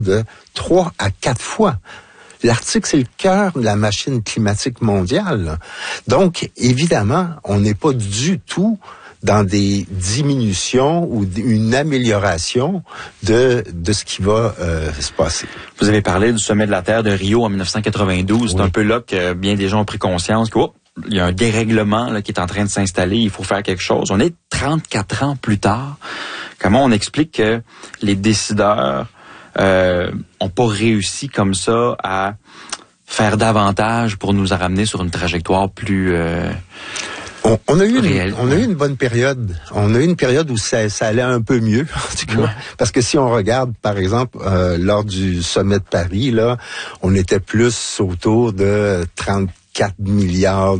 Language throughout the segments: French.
de 3 à 4 fois. L'Arctique, c'est le cœur de la machine climatique mondiale, là. Donc, évidemment, on n'est pas du tout dans des diminutions ou une amélioration de ce qui va se passer. Vous avez parlé du sommet de la Terre de Rio en 1992. Oui. C'est un peu là que bien des gens ont pris conscience qu'il y a un dérèglement là, qui est en train de s'installer. Il faut faire quelque chose. On est 34 ans plus tard. Comment on explique que les décideurs ont pas réussi comme ça à faire davantage pour nous ramener sur une trajectoire plus... On a eu une bonne période. On a eu une période où ça allait un peu mieux, en tout cas. Ouais. Parce que si on regarde, par exemple, lors du sommet de Paris, là, on était plus autour de 34 milliards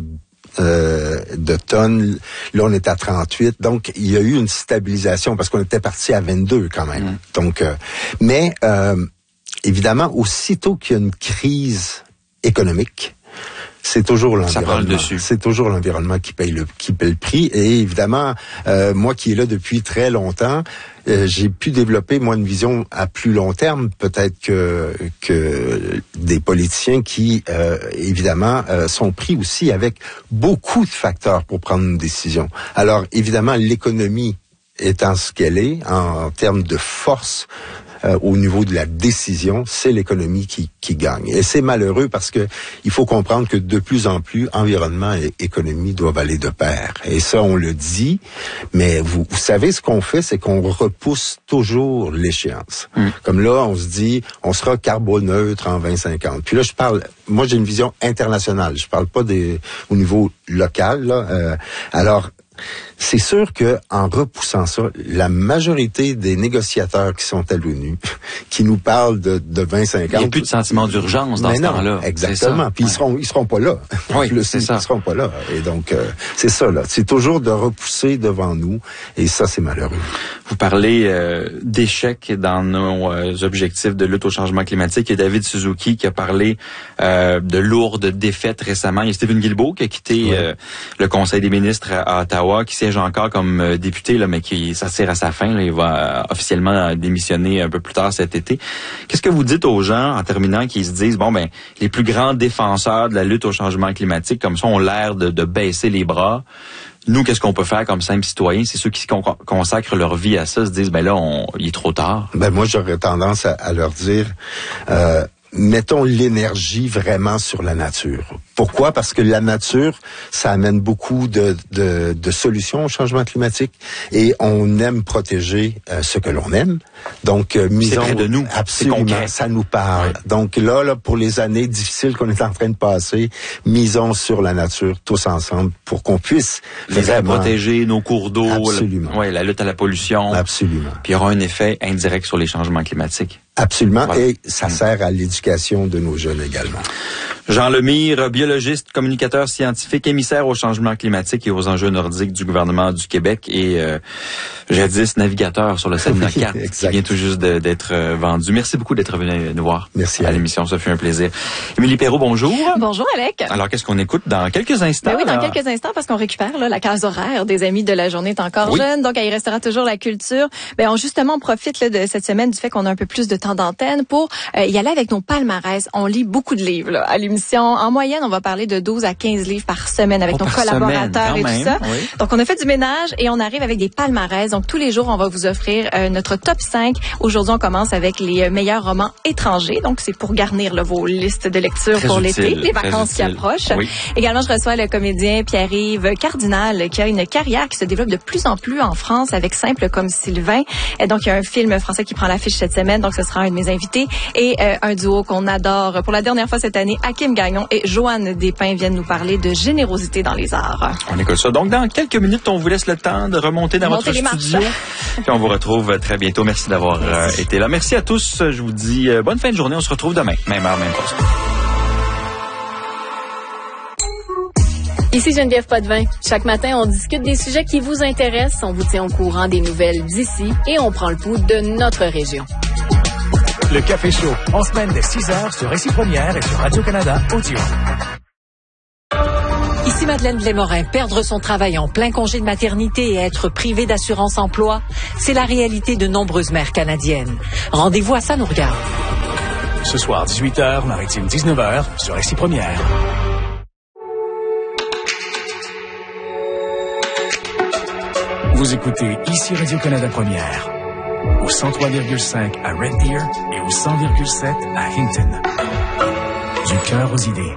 de tonnes. Là, on est à 38. Donc, il y a eu une stabilisation parce qu'on était parti à 22 quand même. Donc, mais évidemment, aussitôt qu'il y a une crise économique, c'est toujours l'environnement. Ça parle dessus. C'est toujours l'environnement qui paye le prix. Et évidemment, moi qui est là depuis très longtemps, j'ai pu développer moi une vision à plus long terme, peut-être que des politiciens qui évidemment sont pris aussi avec beaucoup de facteurs pour prendre une décision. Alors évidemment, l'économie étant ce qu'elle est en termes de force. Au niveau de la décision, c'est l'économie qui gagne. Et c'est malheureux parce que il faut comprendre que de plus en plus, environnement et économie doivent aller de pair. Et ça, on le dit, mais vous savez ce qu'on fait, c'est qu'on repousse toujours l'échéance. Comme là, on se dit, on sera carboneutre en 2050. Puis là, moi j'ai une vision internationale. Je parle pas au niveau local, là. Alors, c'est sûr que en repoussant ça, la majorité des négociateurs qui sont à l'ONU, qui nous parlent de 2050... Il n'y a plus de sentiment d'urgence dans ce temps-là. Exactement. Puis ils seront pas là. Oui, c'est ça. Ils seront pas là. Et donc, c'est ça, là. C'est toujours de repousser devant nous. Et ça, c'est malheureux. Vous parlez d'échecs dans nos objectifs de lutte au changement climatique. Il y a David Suzuki qui a parlé de lourdes défaites récemment. Il y a Stephen Guilbeault qui a quitté le Conseil des ministres à Ottawa, qui siège encore comme député, là, mais ça tire à sa fin. Là, il va officiellement démissionner un peu plus tard cet été. Qu'est-ce que vous dites aux gens, en terminant, qui se disent, les plus grands défenseurs de la lutte au changement climatique, comme ça, ont l'air de baisser les bras. Nous, qu'est-ce qu'on peut faire comme simples citoyens? C'est ceux qui consacrent leur vie à ça, se disent, il est trop tard. Moi, j'aurais tendance à leur dire, mettons l'énergie vraiment sur la nature. Pourquoi? Parce que la nature, ça amène beaucoup de solutions au changement climatique et on aime protéger ce que l'on aime. Donc, misons... C'est près de nous. Absolument, ça nous parle. Ouais. Donc là, pour les années difficiles qu'on est en train de passer, misons sur la nature tous ensemble pour qu'on puisse vraiment protéger nos cours d'eau. Absolument. La lutte à la pollution. Absolument. Puis il y aura un effet indirect sur les changements climatiques. Absolument. Voilà. Et ça sert à l'éducation de nos jeunes également. Jean Lemire, biologiste, communicateur scientifique, émissaire au changement climatique et aux enjeux nordiques du gouvernement du Québec et jadis navigateur sur le Saguenay 4 qui vient tout juste d'être vendu. Merci beaucoup d'être venu nous voir. Merci à l'émission, ça fait un plaisir. Émilie Perrault, bonjour. Bonjour Alec. Alors qu'est-ce qu'on écoute dans quelques instants? Oui, dans quelques instants parce qu'on récupère la case horaire des Amis de la journée est encore jeune, donc il restera toujours la culture. On profite de cette semaine du fait qu'on a un peu plus de temps d'antenne pour y aller avec nos palmarès. On lit beaucoup de livres à l'émission. En moyenne, on va parler de 12 à 15 livres par semaine avec nos collaborateurs et tout ça. Oui. Donc, on a fait du ménage et on arrive avec des palmarès. Donc, tous les jours, on va vous offrir notre top 5. Aujourd'hui, on commence avec les meilleurs romans étrangers. Donc, c'est pour garnir vos listes de lecture pour l'été, les vacances qui approchent. Oui. Également, je reçois le comédien Pierre-Yves Cardinal qui a une carrière qui se développe de plus en plus en France avec Simple comme Sylvain. Et donc, il y a un film français qui prend l'affiche cette semaine. Donc, ce sera un de mes invités. Et un duo qu'on adore pour la dernière fois cette année, Hakim Gagnon et Joanne Despins viennent nous parler de générosité dans les arts. On écoute ça. Donc, dans quelques minutes, on vous laisse le temps de remonter dans votre studio. Puis on vous retrouve très bientôt. Merci d'avoir été là. Merci à tous. Je vous dis bonne fin de journée. On se retrouve demain. Même heure, même poste. Ici Geneviève Potvin. Chaque matin, on discute des sujets qui vous intéressent. On vous tient au courant des nouvelles d'ici et on prend le pouls de notre région. Le Café Chaud, en semaine dès 6h sur Récit Première et sur Radio-Canada Audio. Ici Voici Madeleine Blais-Morin. Perdre son travail en plein congé de maternité et être privée d'assurance emploi, c'est la réalité de nombreuses mères canadiennes. Rendez-vous à Ça nous regarde. Ce soir, 18h, Maritime 19h, sur RCI Première. Vous écoutez ici Radio-Canada Première, au 103,5 à Red Deer et au 100,7 à Hinton. Du cœur aux idées.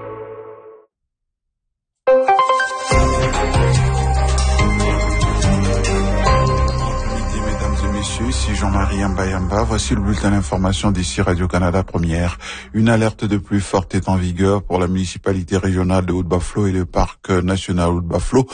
Ici Jean-Marie Yamba. Voici le bulletin d'information d'ici Radio-Canada Première. Une alerte de pluie forte est en vigueur pour la municipalité régionale de Haut-de-Buffalo et le parc national Haut-de-Buffalo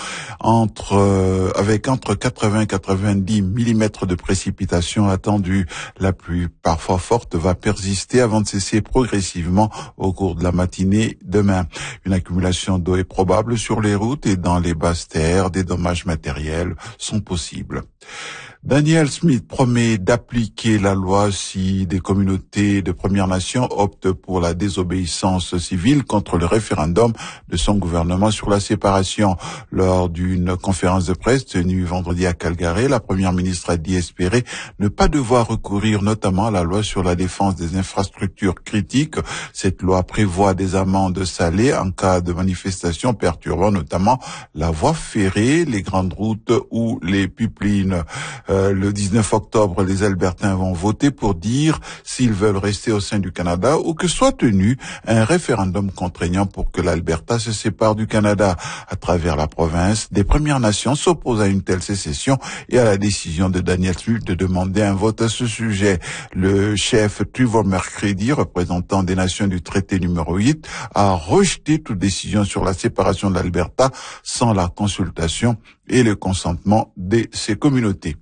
avec entre 80 et 90 mm de précipitations attendues. La pluie, parfois forte, va persister avant de cesser progressivement au cours de la matinée demain. Une accumulation d'eau est probable sur les routes et dans les basses terres. Des dommages matériels sont possibles. Danielle Smith promet d'appliquer la loi si des communautés de Premières Nations optent pour la désobéissance civile contre le référendum de son gouvernement sur la séparation. Lors d'une conférence de presse tenue vendredi à Calgary, la première ministre a dit espérer ne pas devoir recourir notamment à la loi sur la défense des infrastructures critiques. Cette loi prévoit des amendes salées en cas de manifestations perturbant notamment la voie ferrée, les grandes routes ou les pipelines. Le 19 octobre, les Albertains vont voter pour dire s'ils veulent rester au sein du Canada ou que soit tenu un référendum contraignant pour que l'Alberta se sépare du Canada. À travers la province, des Premières Nations s'opposent à une telle sécession et à la décision de Danielle Smith de demander un vote à ce sujet. Le chef Trevor McCready, représentant des nations du traité numéro 8, a rejeté toute décision sur la séparation de l'Alberta sans la consultation et le consentement de ces communautés.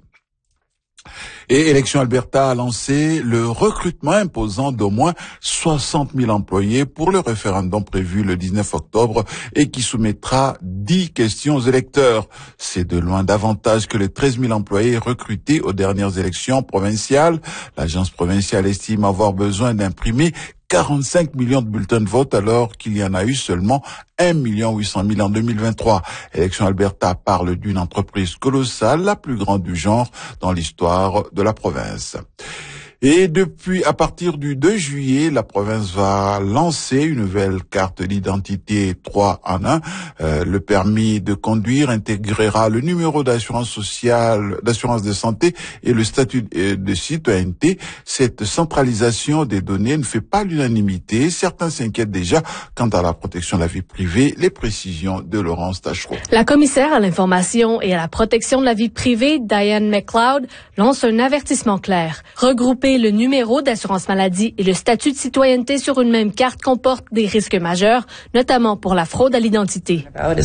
Et Élections Alberta a lancé le recrutement imposant d'au moins 60 000 employés pour le référendum prévu le 19 octobre et qui soumettra 10 questions aux électeurs. C'est de loin davantage que les 13 000 employés recrutés aux dernières élections provinciales. L'agence provinciale estime avoir besoin d'imprimer 45 millions de bulletins de vote alors qu'il y en a eu seulement 1 800 000 en 2023. Élections Alberta parle d'une entreprise colossale, la plus grande du genre dans l'histoire de la province. Et à partir du 2 juillet, la province va lancer une nouvelle carte d'identité 3 en 1. Le permis de conduire intégrera le numéro d'assurance sociale, d'assurance de santé et le statut de citoyenneté. Cette centralisation des données ne fait pas l'unanimité. Certains s'inquiètent déjà quant à la protection de la vie privée. Les précisions de Laurence Tachereau. La commissaire à l'information et à la protection de la vie privée, Diane McLeod, lance un avertissement clair. Regrouper le numéro d'assurance maladie et le statut de citoyenneté sur une même carte comporte des risques majeurs, notamment pour la fraude à l'identité.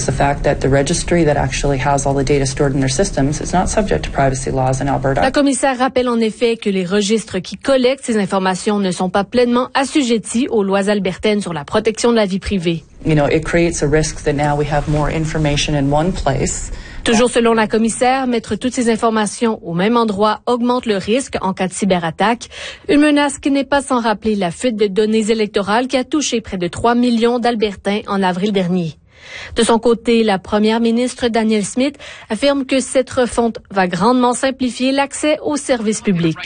La commissaire rappelle en effet que les registres qui collectent ces informations ne sont pas pleinement assujettis aux lois albertaines sur la protection de la vie privée. Toujours selon la commissaire, mettre toutes ces informations au même endroit augmente le risque en cas de cyberattaque. Une menace qui n'est pas sans rappeler la fuite de données électorales qui a touché près de 3 millions d'Albertains en avril dernier. De son côté, la première ministre Danielle Smith affirme que cette refonte va grandement simplifier l'accès aux services publics.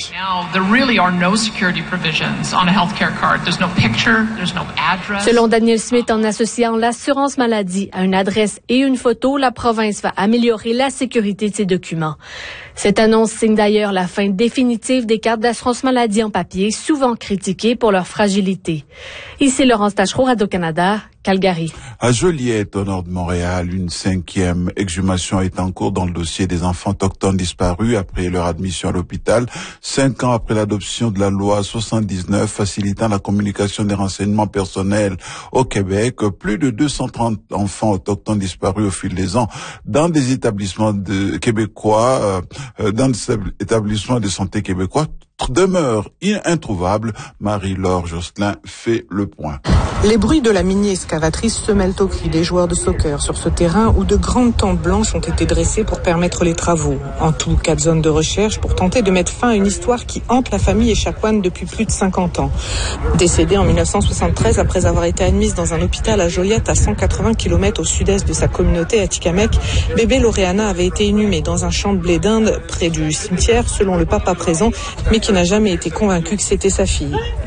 Selon Danielle Smith, en associant l'assurance maladie à une adresse et une photo, la province va améliorer la sécurité de ses documents. Cette annonce signe d'ailleurs la fin définitive des cartes d'assurance maladie en papier, souvent critiquées pour leur fragilité. Ici Laurence Tachereau, Radio-Canada, Calgary. À Joliette, au nord de Montréal, une 5e exhumation est en cours dans le dossier des enfants autochtones disparus après leur admission à l'hôpital. 5 ans après l'adoption de la loi 79 facilitant la communication des renseignements personnels au Québec, plus de 230 enfants autochtones disparus au fil des ans dans des établissements québécois, dans des établissements de santé québécois demeure introuvable. Marie-Laure Josselin fait le point. Les bruits de la mini-excavatrice se mêlent aux cris des joueurs de soccer sur ce terrain où de grandes tentes blanches ont été dressées pour permettre les travaux. En tout, 4 zones de recherche pour tenter de mettre fin à une histoire qui hante la famille Echaquan depuis plus de 50 ans. Décédée en 1973 après avoir été admise dans un hôpital à Joliette à 180 km au sud-est de sa communauté à Tikamek, bébé Lauréana avait été inhumée dans un champ de blé d'Inde près du cimetière selon le papa présent, mais qui n'a jamais été convaincu que c'était sa fille.